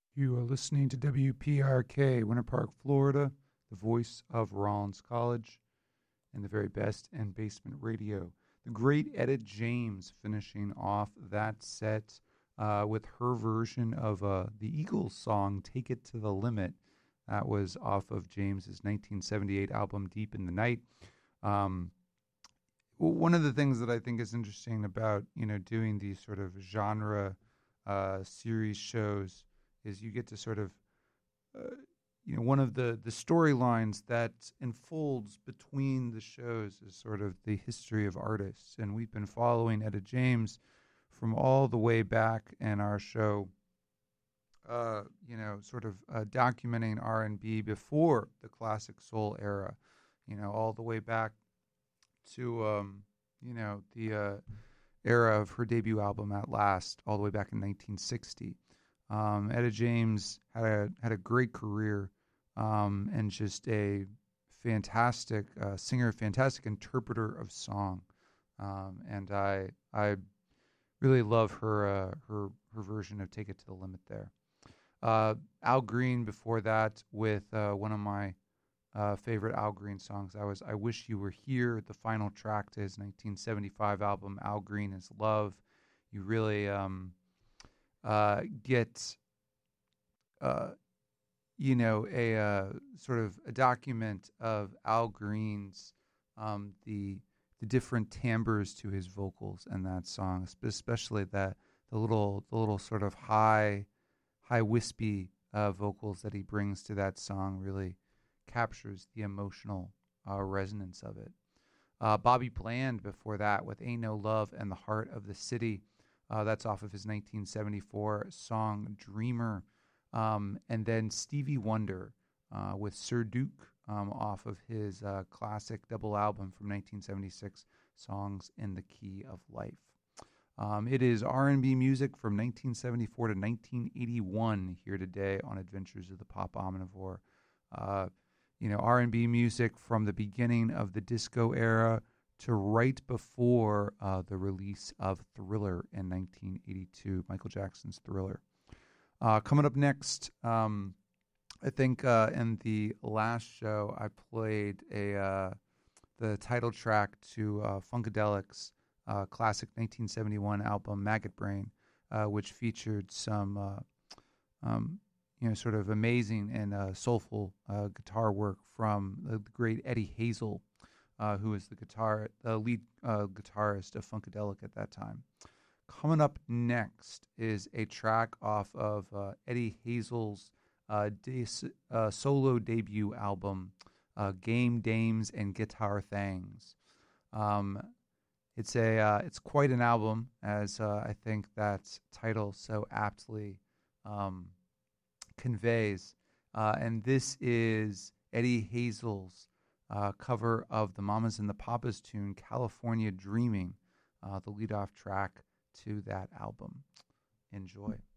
You are listening to WPRK, Winter Park, Florida, the voice of Rollins College, and the very best in basement radio. The great Etta James finishing off that set with her version of the Eagles song, Take It to the Limit. That was off of James's 1978 album, Deep in the Night. One of the things that I think is interesting about, doing these sort of genre series shows is you get to sort of, one of the storylines that unfolds between the shows is sort of the history of artists. And we've been following Etta James from all the way back in our show, documenting R&B before the classic soul era, all the way back to, the era of her debut album At Last, all the way back in 1960. Etta James had a great career, and just a fantastic singer, fantastic interpreter of song, and I really love her version of "Take It to the Limit" there. Al Green before that with one of my favorite Al Green songs. I Wish You Were Here, the final track to his 1975 album Al Green Is Love. You really get a sort of a document of Al Green's the different timbres to his vocals in that song, especially the little sort of high wispy vocals that he brings to that song really captures the emotional resonance of it. Bobby Bland before that with Ain't No Love and the Heart of the City. That's off of his 1974 song Dreamer. And then Stevie Wonder with Sir Duke off of his classic double album from 1976, Songs in the Key of Life. It is R&B music from 1974 to 1981 here today on Adventures of the Pop Omnivore. R&B music from the beginning of the disco era to right before the release of Thriller in 1982, Michael Jackson's Thriller. Coming up next, I think in the last show I played the title track to Funkadelic's classic 1971 album Maggot Brain, which featured some sort of amazing and soulful guitar work from the great Eddie Hazel, who was the lead guitarist of Funkadelic at that time. Coming up next is a track off of Eddie Hazel's solo debut album, Game Dames and Guitar Thangs. It's quite an album, as I think that title so aptly conveys. And this is Eddie Hazel's cover of the Mamas and the Papas tune, California Dreaming, the leadoff track to that album. Enjoy.